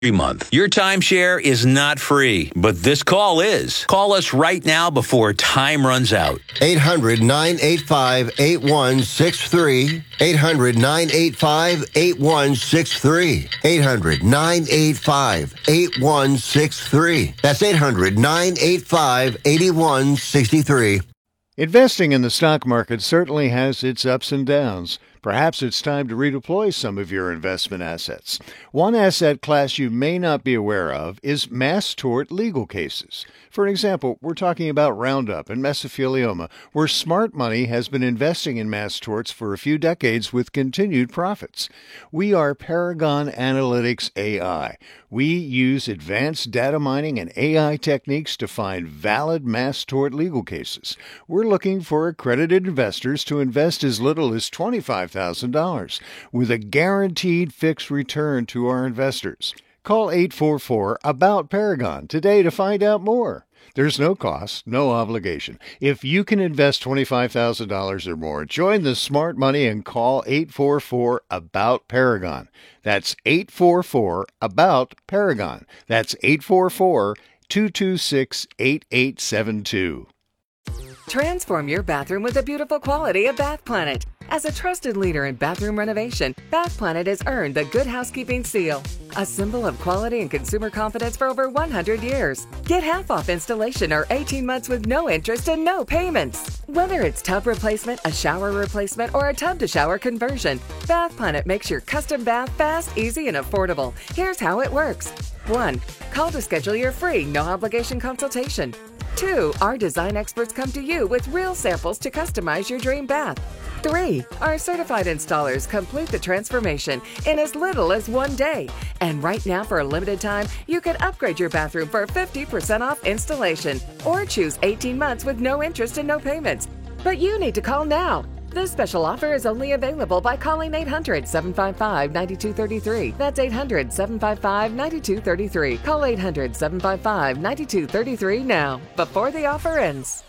month. Your timeshare is not free, but this call is. Call us right now before time runs out. 800-985-8163. 800-985-8163. 800-985-8163. That's 800-985-8163. Investing in the stock market certainly has its ups and downs. Perhaps it's time to redeploy some of your investment assets. One asset class you may not be aware of is mass tort legal cases. For example, we're talking about Roundup and mesothelioma, where smart money has been investing in mass torts for a few decades with continued profits. We are Paragon Analytics AI. We use advanced data mining and AI techniques to find valid mass tort legal cases. We're looking for accredited investors to invest as little as $25,000 with a guaranteed fixed return to our investors. Call 844-ABOUT-PARAGON today to find out more. There's no cost, no obligation. If you can invest $25,000 or more, join the smart money and call 844-ABOUT-PARAGON. That's 844-ABOUT-PARAGON. That's 844-226-8872. Transform your bathroom with the beautiful quality of Bath Planet. As a trusted leader in bathroom renovation, Bath Planet has earned the Good Housekeeping seal, a symbol of quality and consumer confidence for over 100 years. Get half off installation or 18 months with no interest and no payments. Whether it's tub replacement, a shower replacement, or a tub-to-shower conversion, Bath Planet makes your custom bath fast, easy, and affordable. Here's how it works. 1. Call to schedule your free, no-obligation consultation. 2. Our design experts come to you with real samples to customize your dream bath. 3. Our certified installers complete the transformation in as little as 1 day. And right now, for a limited time, you can upgrade your bathroom for 50% off installation or choose 18 months with no interest and no payments. But you need to call now. This special offer is only available by calling 800-755-9233. That's 800-755-9233. Call 800-755-9233 now, before the offer ends.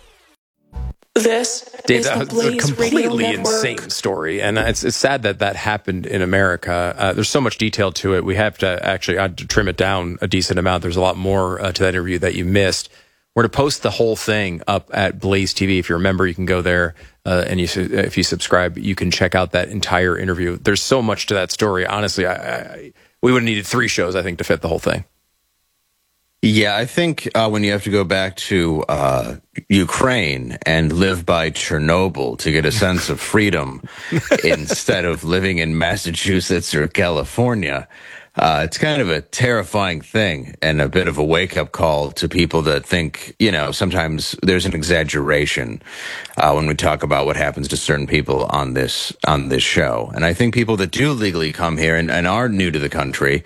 This Dave, is the that was a Blaze completely Radio insane Network. story, and it's sad that that happened in America. There's so much detail to it. We have to actually I had to trim it down a decent amount. There's a lot more to that interview that you missed. We're to post the whole thing up at Blaze TV. If you remember, you can go there, and if you subscribe, you can check out that entire interview. There's so much to that story. Honestly, we would have needed 3 shows, I think, to fit the whole thing. Yeah, I think when you have to go back to Ukraine and live by Chernobyl to get a sense of freedom instead of living in Massachusetts or California, it's kind of a terrifying thing and a bit of a wake-up call to people that think, sometimes there's an exaggeration when we talk about what happens to certain people on this show. And I think people that do legally come here and are new to the country,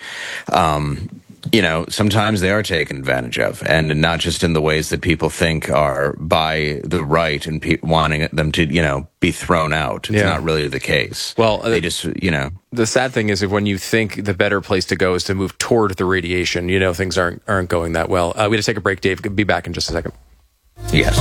sometimes they are taken advantage of, and not just in the ways that people think are by the right and wanting them to, be thrown out. It's not really the case. Well, they just, The sad thing is, if when you think the better place to go is to move toward the radiation, things aren't going that well. We have to take a break, Dave. Be back in just a second. Yes.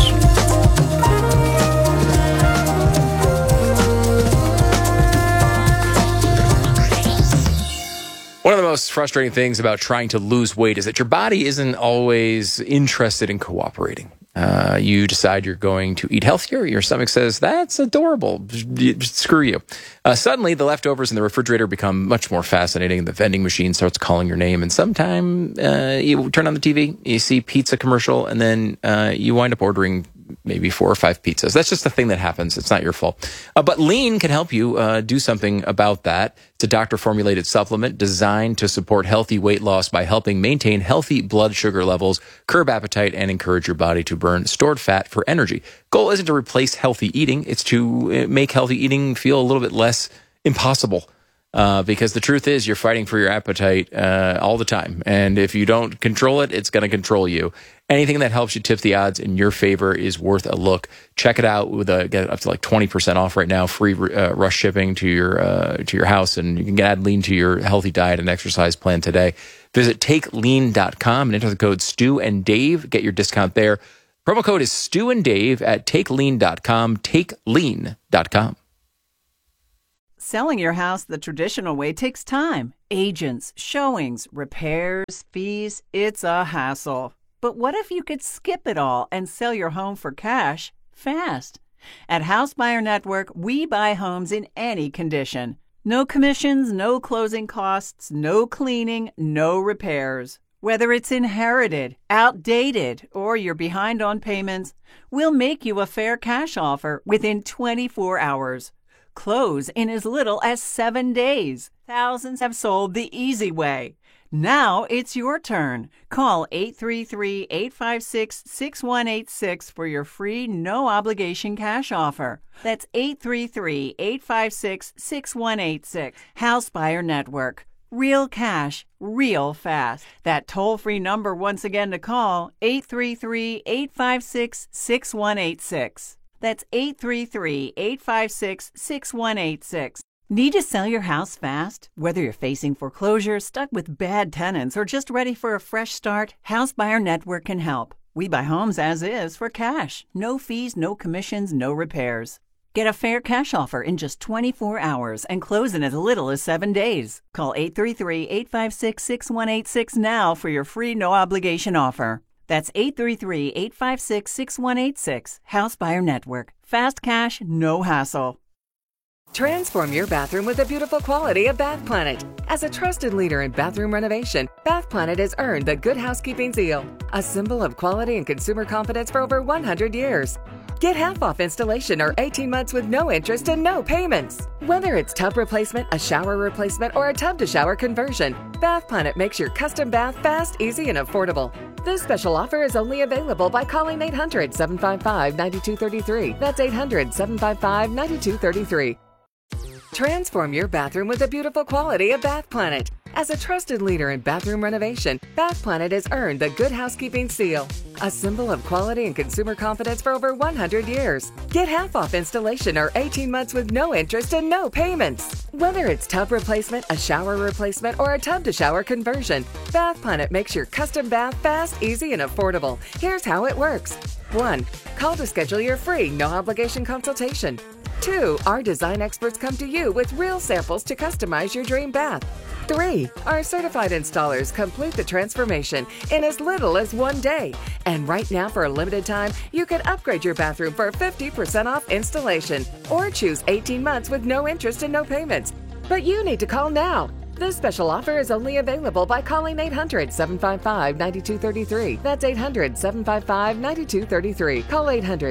One of the most frustrating things about trying to lose weight is that your body isn't always interested in cooperating. You decide you're going to eat healthier. Your stomach says, that's adorable. Screw you. Suddenly, the leftovers in the refrigerator become much more fascinating. The vending machine starts calling your name. And sometime you turn on the TV, you see pizza commercial, and then you wind up ordering maybe 4 or 5 pizzas. That's just the thing that happens. It's not your fault. But Lean can help you do something about that. It's a doctor-formulated supplement designed to support healthy weight loss by helping maintain healthy blood sugar levels, curb appetite, and encourage your body to burn stored fat for energy. Goal isn't to replace healthy eating. It's to make healthy eating feel a little bit less impossible. Because the truth is you're fighting for your appetite all the time. And if you don't control it, it's going to control you. Anything that helps you tip the odds in your favor is worth a look. Check it out with get up to like 20% off right now, free rush shipping to your house, and you can add Lean to your healthy diet and exercise plan today. Visit takelean.com and enter the code Stu and Dave. Get your discount there. Promo code is Stu and Dave at takelean.com. Takelean.com. Selling your house the traditional way takes time. Agents, showings, repairs, fees. It's a hassle. But what if you could skip it all and sell your home for cash fast? At House Buyer Network, we buy homes in any condition. No commissions, no closing costs, no cleaning, no repairs. Whether it's inherited, outdated, or you're behind on payments, we'll make you a fair cash offer within 24 hours. Close in as little as 7 days. Thousands have sold the easy way. Now it's your turn. Call 833-856-6186 for your free, no-obligation cash offer. That's 833-856-6186. House Buyer Network. Real cash, real fast. That toll-free number once again to call, 833-856-6186. That's 833-856-6186. Need to sell your house fast? Whether you're facing foreclosure, stuck with bad tenants, or just ready for a fresh start, House Buyer Network can help. We buy homes as is for cash. No fees, no commissions, no repairs. Get a fair cash offer in just 24 hours and close in as little as 7 days. Call 833-856-6186 now for your free no-obligation offer. That's 833-856-6186. House Buyer Network. Fast cash, no hassle. Transform your bathroom with the beautiful quality of Bath Planet. As a trusted leader in bathroom renovation, Bath Planet has earned the Good Housekeeping seal, a symbol of quality and consumer confidence for over 100 years. Get half off installation or 18 months with no interest and no payments. Whether it's tub replacement, a shower replacement, or a tub-to-shower conversion, Bath Planet makes your custom bath fast, easy, and affordable. This special offer is only available by calling 800-755-9233. That's 800-755-9233. Transform your bathroom with the beautiful quality of Bath Planet. As a trusted leader in bathroom renovation, Bath Planet has earned the Good Housekeeping seal, a symbol of quality and consumer confidence for over 100 years. Get half off installation or 18 months with no interest and no payments. Whether it's tub replacement, a shower replacement, or a tub-to-shower conversion, Bath Planet makes your custom bath fast, easy, and affordable. Here's how it works. 1. Call to schedule your free, no-obligation consultation. 2. Our design experts come to you with real samples to customize your dream bath. 3. Our certified installers complete the transformation in as little as 1 day. And right now, for a limited time, you can upgrade your bathroom for 50% off installation or choose 18 months with no interest and no payments. But you need to call now. This special offer is only available by calling 800-755-9233. That's 800-755-9233. Call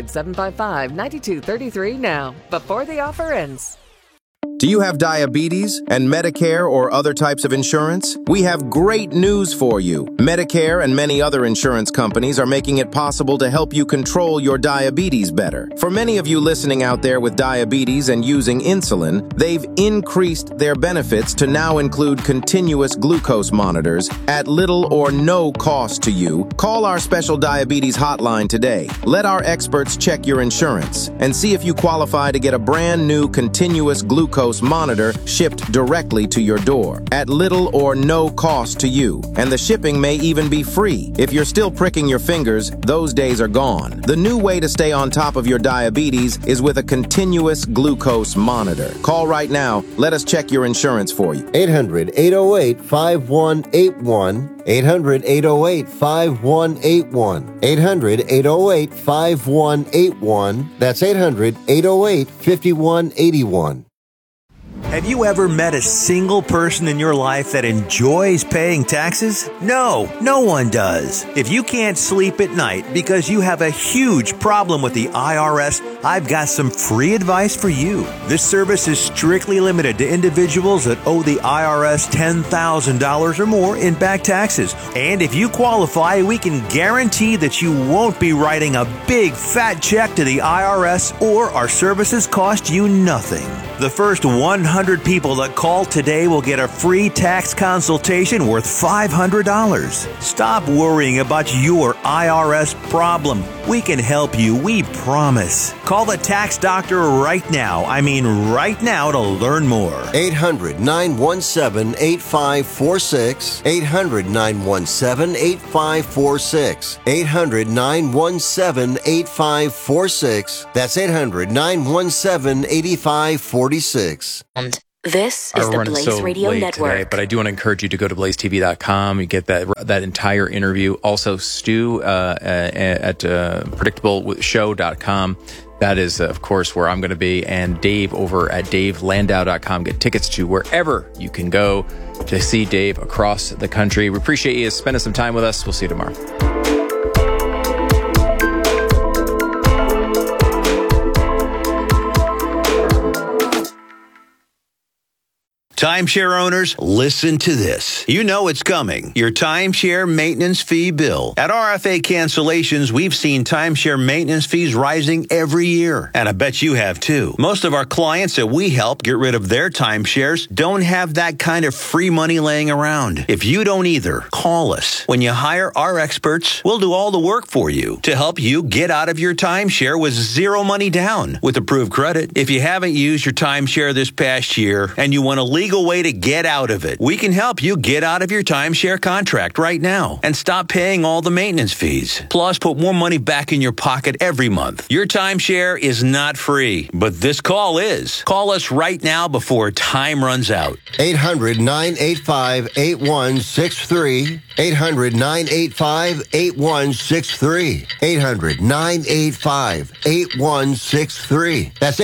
800-755-9233 now, before the offer ends. Do you have diabetes and Medicare or other types of insurance? We have great news for you. Medicare and many other insurance companies are making it possible to help you control your diabetes better. For many of you listening out there with diabetes and using insulin, they've increased their benefits to now include continuous glucose monitors at little or no cost to you. Call our special diabetes hotline today. Let our experts check your insurance and see if you qualify to get a brand new continuous glucose monitor shipped directly to your door at little or no cost to you. And the shipping may even be free. If you're still pricking your fingers, those days are gone. The new way to stay on top of your diabetes is with a continuous glucose monitor. Call right now. Let us check your insurance for you. 800-808-5181. 800-808-5181. 800-808-5181. That's 800-808-5181. Have you ever met a single person in your life that enjoys paying taxes? No, no one does. If you can't sleep at night because you have a huge problem with the IRS, I've got some free advice for you. This service is strictly limited to individuals that owe the IRS $10,000 or more in back taxes. And if you qualify, we can guarantee that you won't be writing a big fat check to the IRS, or our services cost you nothing. The first 100 people that call today will get a free tax consultation worth $500. Stop worrying about your IRS problem. We can help you, we promise. Call the tax doctor right now. I mean right now, to learn more. 800-917-8546. 800-917-8546. 800-917-8546. That's 800-917-8546. This is the Blaze Radio Network. Today, but I do want to encourage you to go to blazetv.com. You get that entire interview. Also, Stu at predictableshow.com. That is, of course, where I'm going to be. And Dave over at davelandau.com. Get tickets to wherever you can go to see Dave across the country. We appreciate you spending some time with us. We'll see you tomorrow. Timeshare owners, listen to this. You know it's coming. Your timeshare maintenance fee bill. At RFA Cancellations, we've seen timeshare maintenance fees rising every year. And I bet you have too. Most of our clients that we help get rid of their timeshares don't have that kind of free money laying around. If you don't either, call us. When you hire our experts, we'll do all the work for you to help you get out of your timeshare with zero money down with approved credit. If you haven't used your timeshare this past year and you want a legal way to get out of it, we can help you get out of your timeshare contract right now and stop paying all the maintenance fees. Plus, put more money back in your pocket every month. Your timeshare is not free, but this call is. Call us right now before time runs out. 800-985-8163. 800-985-8163. 800-985-8163. That's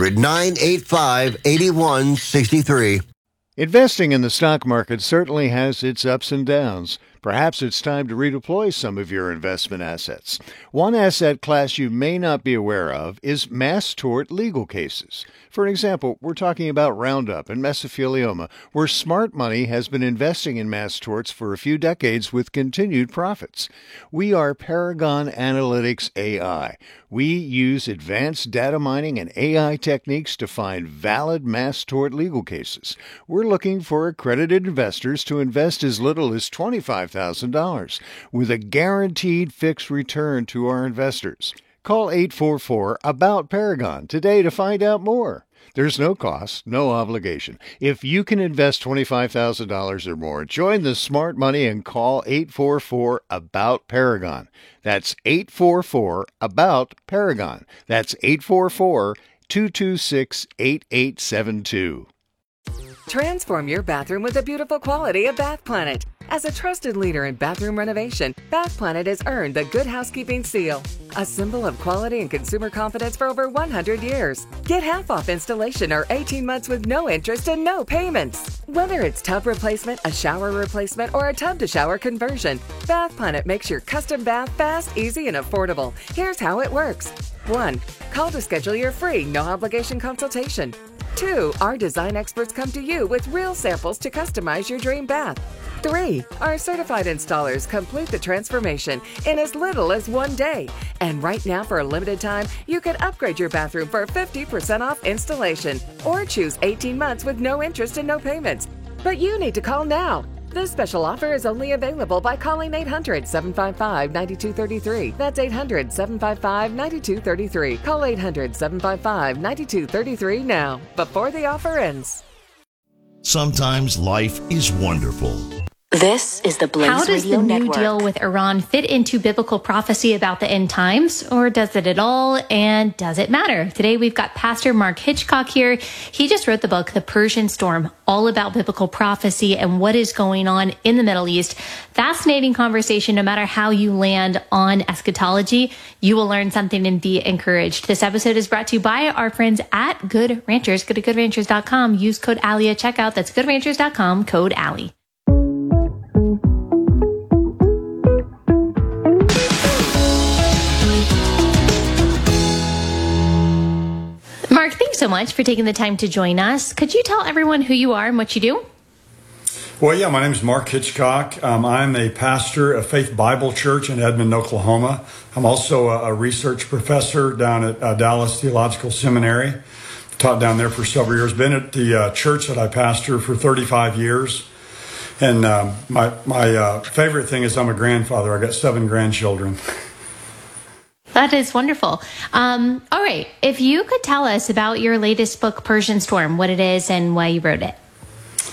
800-985-8163. Investing in the stock market certainly has its ups and downs. Perhaps it's time to redeploy some of your investment assets. One asset class you may not be aware of is mass tort legal cases. For example, we're talking about Roundup and mesothelioma, where smart money has been investing in mass torts for a few decades with continued profits. We are Paragon Analytics AI. We use advanced data mining and AI techniques to find valid mass tort legal cases. We're looking for accredited investors to invest as little as $25,000 with a guaranteed fixed return to our investors. Call 844-ABOUT-PARAGON today to find out more. There's no cost, no obligation. If you can invest $25,000 or more, join the smart money and call 844-ABOUT-PARAGON. That's 844-ABOUT-PARAGON. That's 844-226-8872. Transform your bathroom with the beautiful quality of Bath Planet. As a trusted leader in bathroom renovation, Bath Planet has earned the Good Housekeeping Seal, a symbol of quality and consumer confidence for over 100 years. Get half off installation or 18 months with no interest and no payments. Whether it's tub replacement, a shower replacement, or a tub-to-shower conversion, Bath Planet makes your custom bath fast, easy, and affordable. Here's how it works. 1. Call to schedule your free, no-obligation consultation. 2. Our design experts come to you with real samples to customize your dream bath. 3. Our certified installers complete the transformation in as little as 1 day. And right now, for a limited time, you can upgrade your bathroom for 50% off installation or choose 18 months with no interest and no payments. But you need to call now. This special offer is only available by calling 800-755-9233. That's 800-755-9233. Call 800-755-9233 now, before the offer ends. Sometimes life is wonderful. This is the Blaze Radio Network. How does the New Deal with Iran fit into biblical prophecy about the end times? Or does it at all? And does it matter? Today we've got Pastor Mark Hitchcock here. He just wrote the book, The Persian Storm, all about biblical prophecy and what is going on in the Middle East. Fascinating conversation. No matter how you land on eschatology, you will learn something and be encouraged. This episode is brought to you by our friends at Good Ranchers. Go to goodranchers.com. Use code Allie at checkout. That's goodranchers.com, code Allie. Mark, thanks so much for taking the time to join us. Could you tell everyone who you are and what you do? Well, yeah, my name is Mark Hitchcock. I'm a pastor of Faith Bible Church in Edmond, Oklahoma. I'm also a research professor down at Dallas Theological Seminary. Taught down there for several years. Been at the church that I pastor for 35 years. And my favorite thing is I'm a grandfather. I got 7 grandchildren. That is wonderful. All right. If you could tell us about your latest book, Persian Storm, what it is and why you wrote it.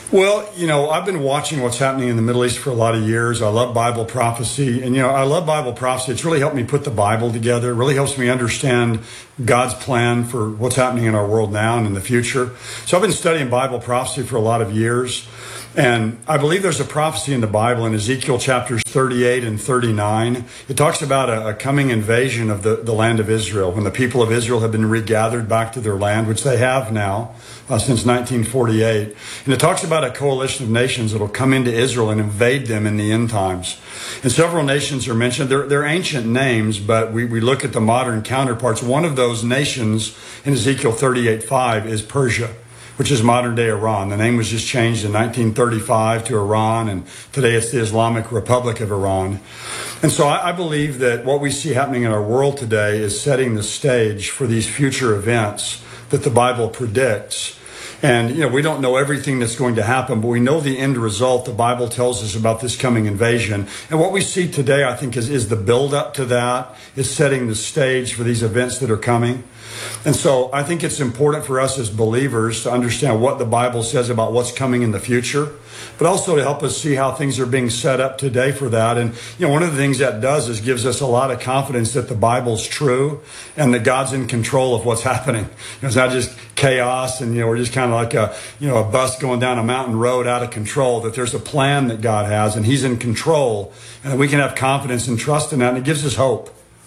Well, I've been watching what's happening in the Middle East for a lot of years. I love Bible prophecy. And, I love Bible prophecy. It's really helped me put the Bible together. It really helps me understand God's plan for what's happening in our world now and in the future. So I've been studying Bible prophecy for a lot of years. And I believe there's a prophecy in the Bible in Ezekiel chapters 38 and 39. It talks about a coming invasion of the land of Israel, when the people of Israel have been regathered back to their land, which they have now since 1948. And it talks about a coalition of nations that will come into Israel and invade them in the end times. And several nations are mentioned. They're ancient names, but we look at the modern counterparts. One of those nations in Ezekiel 38:5 is Persia, which is modern-day Iran. The name was just changed in 1935 to Iran, and today it's the Islamic Republic of Iran. And so I believe that what we see happening in our world today is setting the stage for these future events that the Bible predicts. And, we don't know everything that's going to happen, but we know the end result. The Bible tells us about this coming invasion. And what we see today, I think, is the build-up to that, is setting the stage for these events that are coming. And so I think it's important for us as believers to understand what the Bible says about what's coming in the future, but also to help us see how things are being set up today for that. And, one of the things that does is gives us a lot of confidence that the Bible's true and that God's in control of what's happening. It's not just chaos and, we're just kind of like a bus going down a mountain road out of control, that there's a plan that God has and He's in control, and we can have confidence and trust in that, and it gives us hope.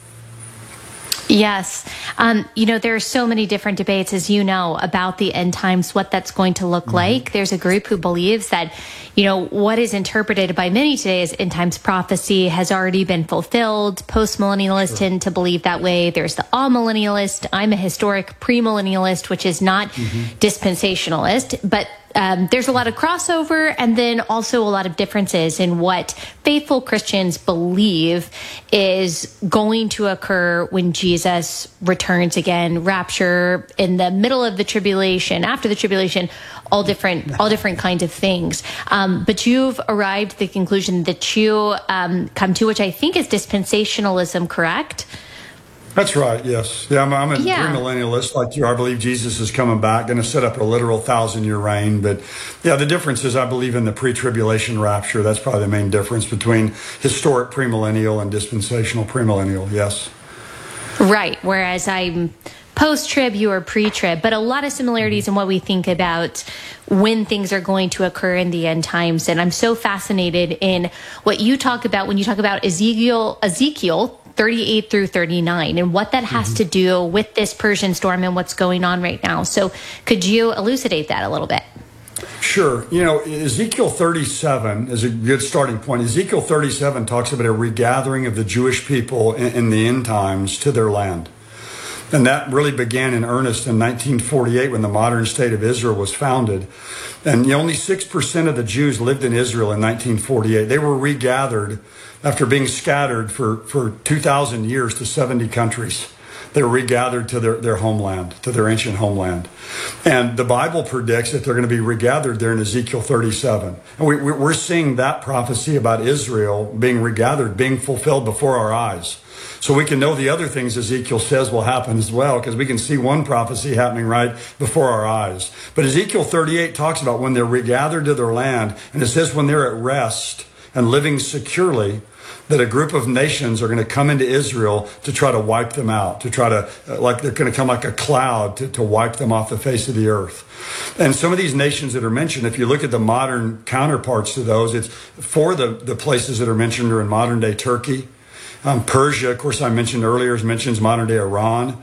Yes. There are so many different debates, as you know, about the end times, what that's going to look like. There's a group who believes that, what is interpreted by many today as end times prophecy has already been fulfilled. Post-millennialists tend to believe that way. There's the amillennialist. I'm a historic premillennialist, which is not dispensationalist, but there's a lot of crossover, and then also a lot of differences in what faithful Christians believe is going to occur when Jesus returns again, rapture, in the middle of the tribulation, after the tribulation, all different kinds of things. But you've arrived at the conclusion that you come to, which I think is dispensationalism, correct? That's right, yes. Yeah, I'm a premillennialist like you. I believe Jesus is coming back, going to set up a literal 1,000-year reign. But, the difference is I believe in the pre-tribulation rapture. That's probably the main difference between historic premillennial and dispensational premillennial, yes. Right, whereas I'm post-trib, you are pre-trib, but a lot of similarities in what we think about when things are going to occur in the end times. And I'm so fascinated in what you talk about when you talk about Ezekiel 38 through 39 and what that has to do with this Persian storm and what's going on right now. So could you elucidate that a little bit? Sure. Ezekiel 37 is a good starting point. Ezekiel 37 talks about a regathering of the Jewish people in the end times to their land. And that really began in earnest in 1948 when the modern state of Israel was founded. And only 6% of the Jews lived in Israel in 1948. They were regathered after being scattered for 2,000 years to 70 countries. They were regathered to their homeland, to their ancient homeland. And the Bible predicts that they're going to be regathered there in Ezekiel 37. And we're seeing that prophecy about Israel being regathered, being fulfilled before our eyes. So we can know the other things Ezekiel says will happen as well, because we can see one prophecy happening right before our eyes. But Ezekiel 38 talks about when they're regathered to their land, and it says when they're at rest and living securely, that a group of nations are going to come into Israel to try to wipe them out, to try to, like they're going to come like a cloud to wipe them off the face of the earth. And some of these nations that are mentioned, if you look at the modern counterparts to those, it's four of the places that are mentioned are in modern day Turkey. Persia, of course, I mentioned earlier, mentions modern day Iran.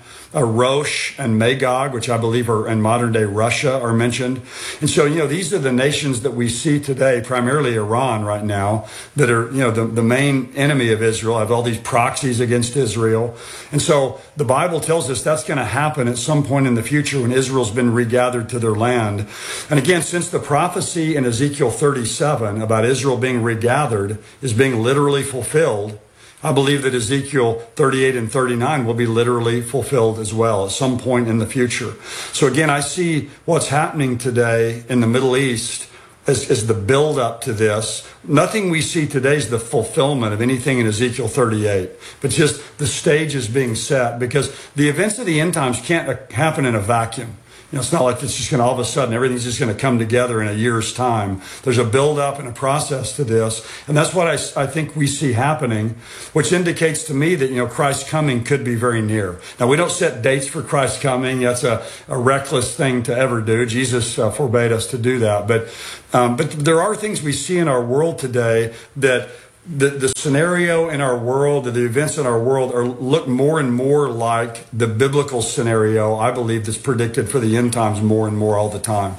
Rosh and Magog, which I believe are in modern day Russia, are mentioned. And so, these are the nations that we see today, primarily Iran right now, that are, the main enemy of Israel, have all these proxies against Israel. And so the Bible tells us that's going to happen at some point in the future when Israel's been regathered to their land. And again, since the prophecy in Ezekiel 37 about Israel being regathered is being literally fulfilled, I believe that Ezekiel 38 and 39 will be literally fulfilled as well at some point in the future. So again, I see what's happening today in the Middle East as the build up to this. Nothing we see today is the fulfillment of anything in Ezekiel 38, but just the stage is being set, because the events of the end times can't happen in a vacuum. It's not like it's just going to all of a sudden everything's just going to come together in a year's time. There's a build up and a process to this. And that's what I think we see happening, which indicates to me that, Christ's coming could be very near. Now, we don't set dates for Christ's coming. That's a reckless thing to ever do. Jesus forbade us to do that. But there are things we see in our world today that the scenario in our world, the events in our world look more and more like the biblical scenario, I believe, that's predicted for the end times more and more all the time.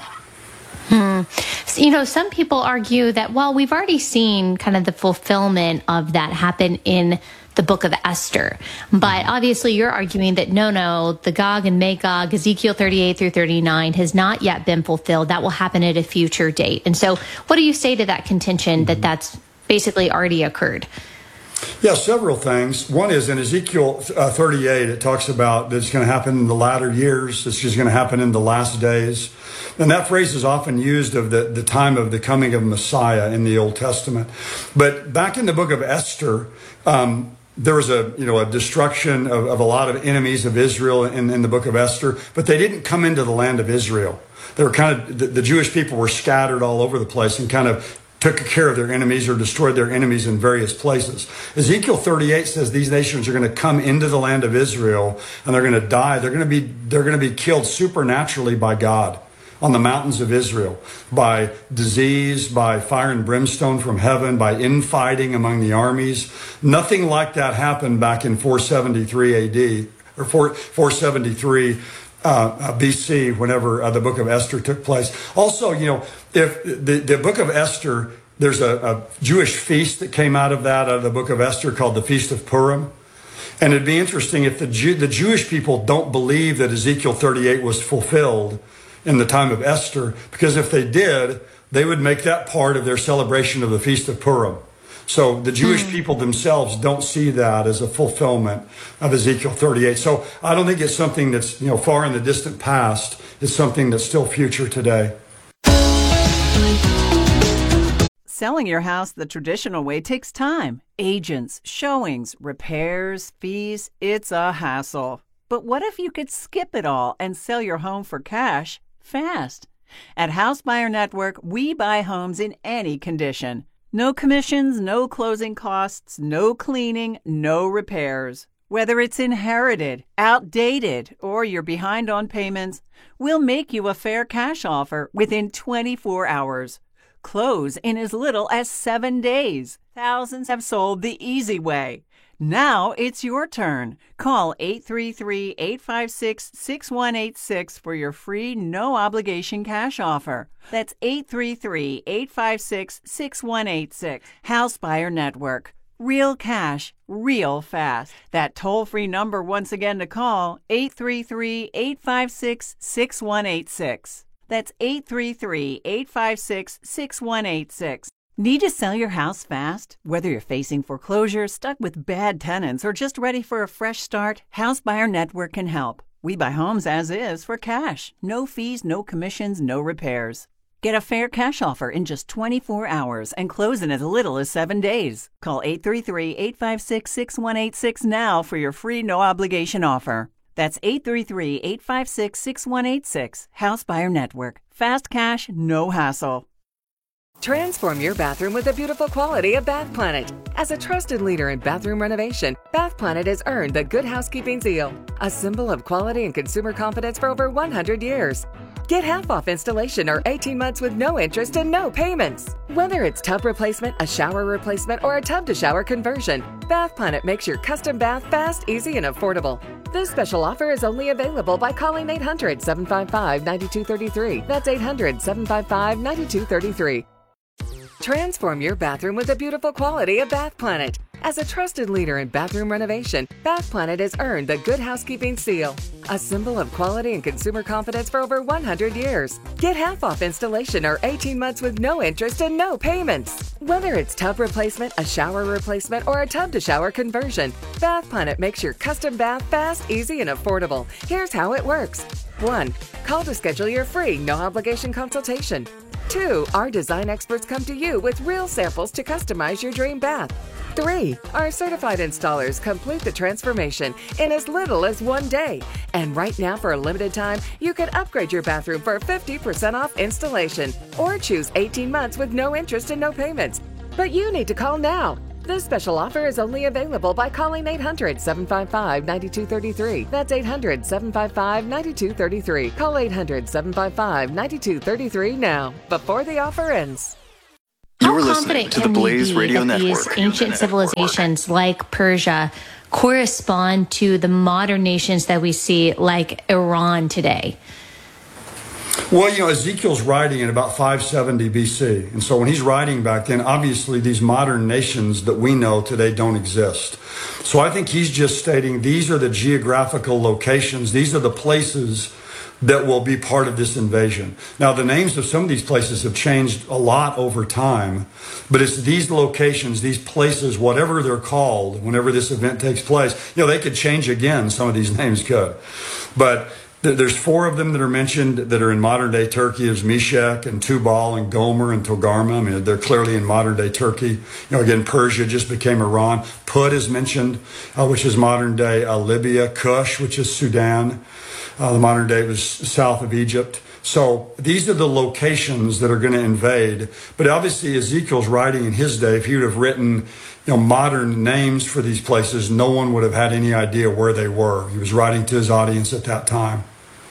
So, some people argue that, well, we've already seen kind of the fulfillment of that happen in the book of Esther. But obviously you're arguing that no, the Gog and Magog, Ezekiel 38 through 39 has not yet been fulfilled. That will happen at a future date. And so what do you say to that contention that that's basically already occurred? Yeah, several things. One is in Ezekiel 38, it talks about that it's going to happen in the latter years. It's just going to happen in the last days. And that phrase is often used of the time of the coming of Messiah in the Old Testament. But back in the book of Esther, there was a destruction of a lot of enemies of Israel in the book of Esther, but they didn't come into the land of Israel. They were the Jewish people were scattered all over the place and kind of took care of their enemies or destroyed their enemies in various places. Ezekiel 38 says these nations are going to come into the land of Israel and they're going to die. They're going to be killed supernaturally by God on the mountains of Israel, by disease, by fire and brimstone from heaven, by infighting among the armies. Nothing like that happened back in 473 AD or 473 BC, whenever the book of Esther took place. Also, if the book of Esther, there's a Jewish feast that came out of the book of Esther called the Feast of Purim. And it'd be interesting if the Jewish people don't believe that Ezekiel 38 was fulfilled in the time of Esther, because if they did, they would make that part of their celebration of the Feast of Purim. So the Jewish people themselves don't see that as a fulfillment of Ezekiel 38. So I don't think it's something that's far in the distant past. It's something that's still future today. Selling your house the traditional way takes time. Agents, showings, repairs, fees, it's a hassle. But what if you could skip it all and sell your home for cash fast? At House Buyer Network, we buy homes in any condition. No commissions, no closing costs, no cleaning, no repairs. Whether it's inherited, outdated, or you're behind on payments, we'll make you a fair cash offer within 24 hours. Close in as little as 7 days. Thousands have sold the easy way. Now it's your turn. Call 833-856-6186 for your free, no-obligation cash offer. That's 833-856-6186. House Buyer Network. Real cash, real fast. That toll-free number once again to call, 833-856-6186. That's 833-856-6186. Need to sell your house fast? Whether you're facing foreclosure, stuck with bad tenants, or just ready for a fresh start, House Buyer Network can help. We buy homes as is for cash. No fees, no commissions, no repairs. Get a fair cash offer in just 24 hours and close in as little as 7 days. Call 833-856-6186 now for your free no-obligation offer. That's 833-856-6186. House Buyer Network. Fast cash, no hassle. Transform your bathroom with the beautiful quality of Bath Planet. As a trusted leader in bathroom renovation, Bath Planet has earned the Good Housekeeping seal, a symbol of quality and consumer confidence for over 100 years. Get half off installation or 18 months with no interest and no payments. Whether it's tub replacement, a shower replacement, or a tub-to-shower conversion, Bath Planet makes your custom bath fast, easy, and affordable. This special offer is only available by calling 800-755-9233. That's 800-755-9233. Transform your bathroom with the beautiful quality of Bath Planet. As a trusted leader in bathroom renovation, Bath Planet has earned the Good Housekeeping seal, a symbol of quality and consumer confidence for over 100 years. Get half off installation or 18 months with no interest and no payments. Whether it's tub replacement, a shower replacement, or a tub-to-shower conversion, Bath Planet makes your custom bath fast, easy, and affordable. Here's how it works. 1. Call to schedule your free, no-obligation consultation. 2. Our design experts come to you with real samples to customize your dream bath. 3. Our certified installers complete the transformation in as little as 1 day. And right now, for a limited time, you can upgrade your bathroom for 50% off installation or choose 18 months with no interest and no payments. But you need to call now. This special offer is only available by calling 800-755-9233. That's 800-755-9233. Call 800-755-9233 now, before the offer ends. How confident can we be that these ancient civilizations like Persia correspond to the modern nations that we see like Iran today? Well, Ezekiel's writing in about 570 BC. And so when he's writing back then, obviously these modern nations that we know today don't exist. So I think he's just stating these are the geographical locations. These are the places that will be part of this invasion. Now, the names of some of these places have changed a lot over time, but it's these locations, these places, whatever they're called, whenever this event takes place. They could change again. Some of these names could. But there's 4 of them that are mentioned that are in modern-day Turkey. There's Meshech and Tubal and Gomer and Togarmah. I mean, they're clearly in modern-day Turkey. Again, Persia just became Iran. Put is mentioned, which is modern-day Libya. Cush, which is Sudan. The modern day was south of Egypt. So these are the locations that are going to invade. But obviously Ezekiel's writing in his day, if he would have written modern names for these places, no one would have had any idea where they were. He was writing to his audience at that time.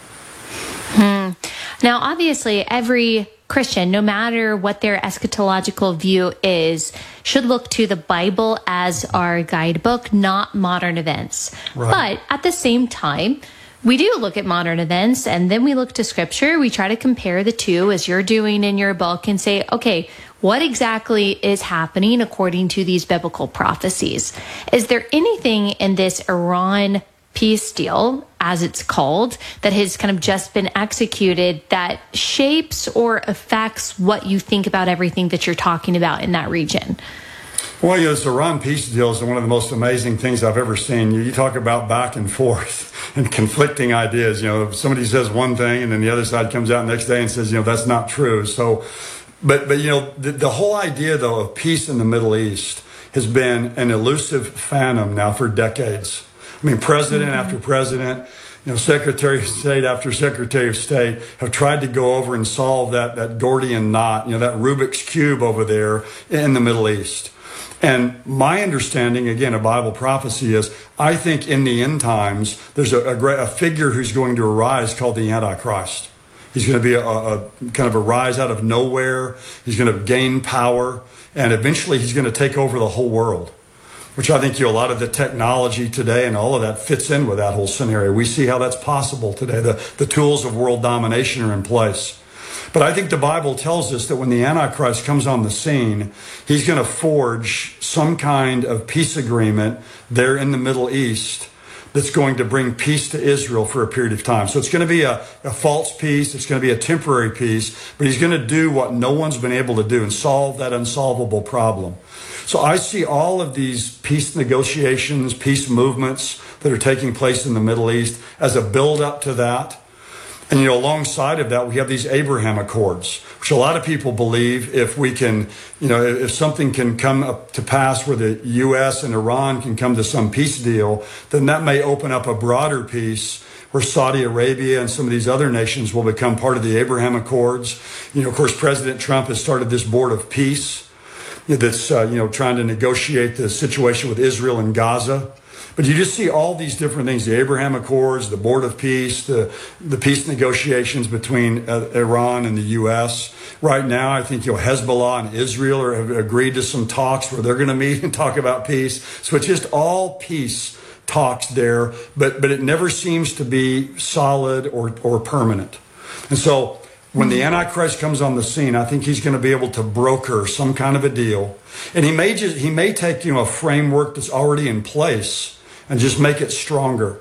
Now, obviously, every Christian, no matter what their eschatological view is, should look to the Bible as our guidebook, not modern events. Right. But at the same time, we do look at modern events, and then we look to Scripture. We try to compare the two, as you're doing in your book, and say, okay, what exactly is happening according to these biblical prophecies? Is there anything in this Iran peace deal, as it's called, that has kind of just been executed that shapes or affects what you think about everything that you're talking about in that region? Well, this Iran peace deal is one of the most amazing things I've ever seen. You talk about back and forth and conflicting ideas. Somebody says one thing and then the other side comes out the next day and says, that's not true. So, but the whole idea, though, of peace in the Middle East has been an elusive phantom now for decades. I mean, president after president, Secretary of State after Secretary of State have tried to go over and solve that Gordian knot, that Rubik's Cube over there in the Middle East. And my understanding, again, of Bible prophecy is, I think in the end times, there's a figure who's going to arise called the Antichrist. He's going to be a kind of a rise out of nowhere. He's going to gain power, and eventually he's going to take over the whole world, which I think a lot of the technology today and all of that fits in with that whole scenario. We see how that's possible today. The tools of world domination are in place. But I think the Bible tells us that when the Antichrist comes on the scene, he's going to forge some kind of peace agreement there in the Middle East that's going to bring peace to Israel for a period of time. So it's going to be a false peace. It's going to be a temporary peace. But he's going to do what no one's been able to do and solve that unsolvable problem. So I see all of these peace negotiations, peace movements that are taking place in the Middle East as a build-up to that. And, alongside of that, we have these Abraham Accords, which a lot of people believe if we can, if something can come up to pass where the U.S. and Iran can come to some peace deal, then that may open up a broader peace where Saudi Arabia and some of these other nations will become part of the Abraham Accords. Of course, President Trump has started this Board of Peace that's, trying to negotiate the situation with Israel and Gaza. But you just see all these different things, the Abraham Accords, the Board of Peace, the peace negotiations between Iran and the U.S. Right now, I think Hezbollah and Israel have agreed to some talks where they're going to meet and talk about peace. So it's just all peace talks there, but it never seems to be solid or permanent. And so when the Antichrist comes on the scene, I think he's going to be able to broker some kind of a deal. And he may take a framework that's already in place and just make it stronger.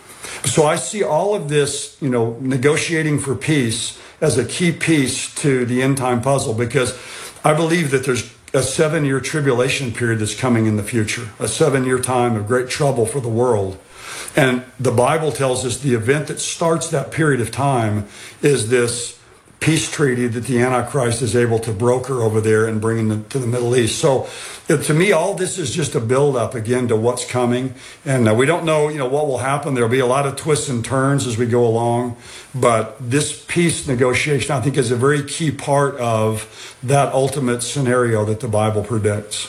So I see all of this, negotiating for peace as a key piece to the end time puzzle, because I believe that there's a 7-year tribulation period that's coming in the future, a 7-year time of great trouble for the world. And the Bible tells us the event that starts that period of time is this peace treaty that the Antichrist is able to broker over there and bring to the Middle East. So to me, all this is just a build-up, again, to what's coming. And we don't know, what will happen. There'll be a lot of twists and turns as we go along. But this peace negotiation, I think, is a very key part of that ultimate scenario that the Bible predicts.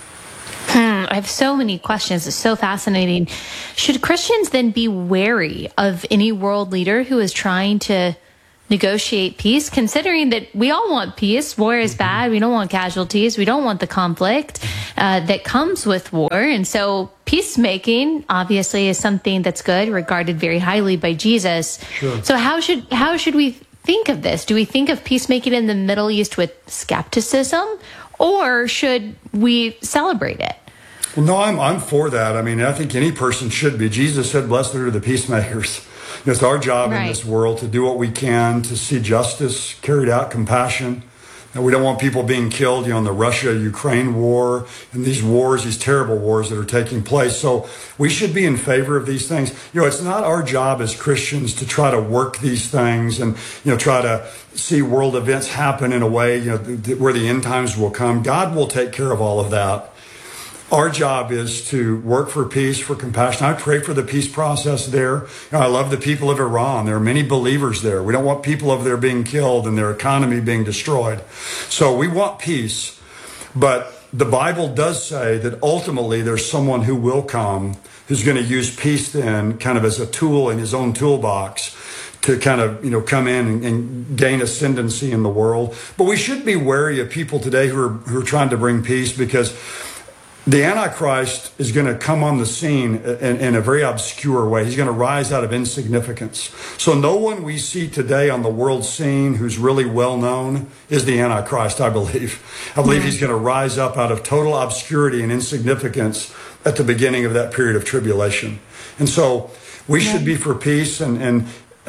I have so many questions. It's so fascinating. Should Christians then be wary of any world leader who is trying to negotiate peace, considering that we all want peace? War is bad. We don't want casualties. We don't want the conflict that comes with war. And so peacemaking obviously is something that's good, regarded very highly by Jesus. Sure. So how should we think of this? Do we think of peacemaking in the Middle East with skepticism, or should we celebrate it? Well, no, I'm for that. I mean, I think any person should be. Jesus said, "Blessed are the peacemakers." It's our job in this world to do what we can to see justice carried out, compassion. And we don't want people being killed, in the Russia-Ukraine war and these wars, these terrible wars that are taking place. So we should be in favor of these things. It's not our job as Christians to try to work these things and, try to see world events happen in a way, where the end times will come. God will take care of all of that. Our job is to work for peace, for compassion. I pray for the peace process there. I love the people of Iran. There are many believers there. We don't want people over there being killed and their economy being destroyed. So we want peace. But the Bible does say that ultimately there's someone who will come who's going to use peace then kind of as a tool in his own toolbox to kind of, come in and gain ascendancy in the world. But we should be wary of people today who are trying to bring peace, because the Antichrist is going to come on the scene in a very obscure way. He's going to rise out of insignificance. So no one we see today on the world scene who's really well known is the Antichrist, I believe. I believe he's going to rise up out of total obscurity and insignificance at the beginning of that period of tribulation. And so we should be for peace and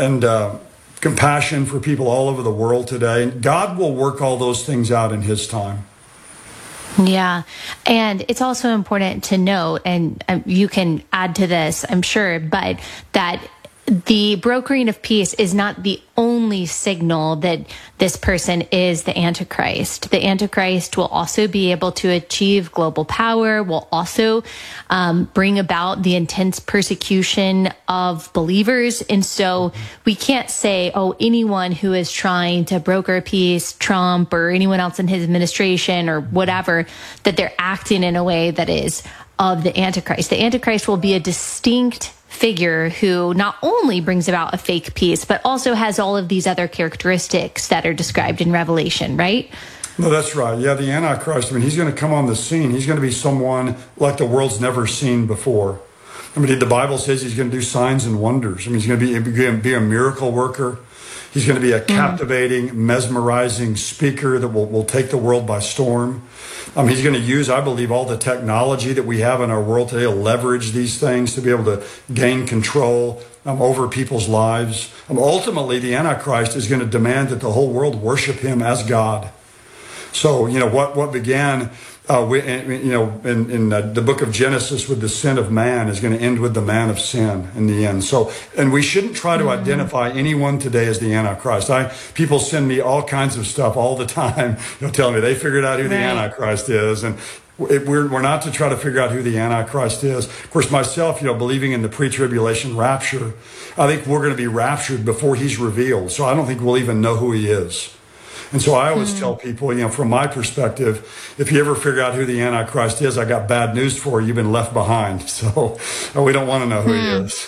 compassion for people all over the world today. God will work all those things out in his time. Yeah. And it's also important to note, and you can add to this, I'm sure, but that the brokering of peace is not the only signal that this person is the Antichrist. The Antichrist will also be able to achieve global power, will also bring about the intense persecution of believers. And so we can't say, anyone who is trying to broker peace, Trump or anyone else in his administration or whatever, that they're acting in a way that is of the Antichrist. The Antichrist will be a distinct figure who not only brings about a fake peace, but also has all of these other characteristics that are described in Revelation, right? No, that's right. Yeah, the Antichrist, he's going to come on the scene. He's going to be someone like the world's never seen before. The Bible says he's going to do signs and wonders. He's going to be a miracle worker. He's going to be a captivating, mesmerizing speaker that will take the world by storm. He's going to use, I believe, all the technology that we have in our world today to leverage these things to be able to gain control over people's lives. Ultimately, the Antichrist is going to demand that the whole world worship him as God. So, what began in the book of Genesis with the sin of man is going to end with the man of sin in the end. So, and we shouldn't try to identify anyone today as the Antichrist. People send me all kinds of stuff all the time. They'll tell me they figured out who the Antichrist is, and we're not to try to figure out who the Antichrist is. Of course, myself, believing in the pre-tribulation rapture, I think we're going to be raptured before he's revealed. So I don't think we'll even know who he is. And so I always tell people, from my perspective, if you ever figure out who the Antichrist is, I got bad news for you. You've been left behind. So we don't want to know who he is.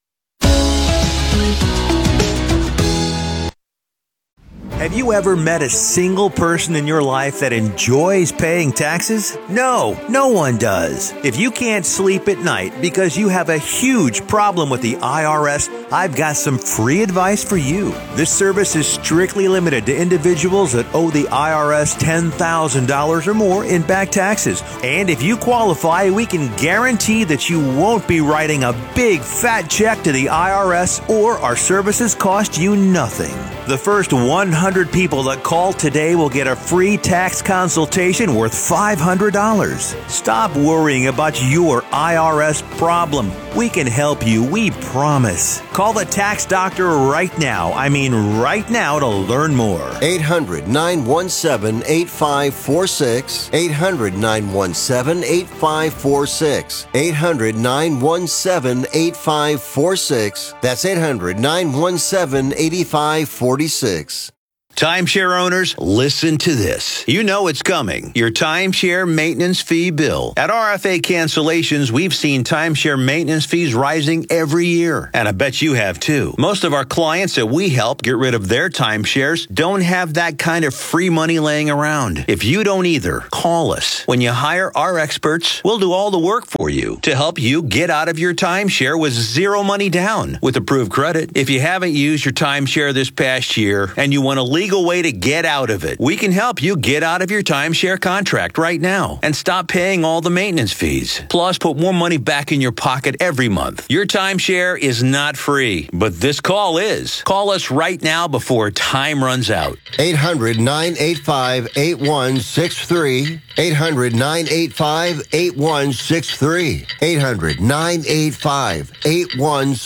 Have you ever met a single person in your life that enjoys paying taxes? No, no one does. If you can't sleep at night because you have a huge problem with the IRS, I've got some free advice for you. This service is strictly limited to individuals that owe the IRS $10,000 or more in back taxes. And if you qualify, we can guarantee that you won't be writing a big fat check to the IRS, or our services cost you nothing. The first 100 people that call today will get a free tax consultation worth $500. Stop worrying about your IRS problem. We can help you, we promise. Call the tax doctor right now. I mean right now to learn more. 800-917-8546. 800-917-8546. 800-917-8546. That's 800-917-8546. Timeshare owners, listen to this. You know it's coming. Your timeshare maintenance fee bill. At RFA Cancellations, we've seen timeshare maintenance fees rising every year. And I bet you have too. Most of our clients that we help get rid of their timeshares don't have that kind of free money laying around. If you don't either, call us. When you hire our experts, we'll do all the work for you to help you get out of your timeshare with zero money down with approved credit. If you haven't used your timeshare this past year and you want a legal way to get out of it, we can help you get out of your timeshare contract right now and stop paying all the maintenance fees. Plus, put more money back in your pocket every month. Your timeshare is not free, but this call is. Call us right now before time runs out. 800-985-8163. 800-985-8163. 800-985-8163.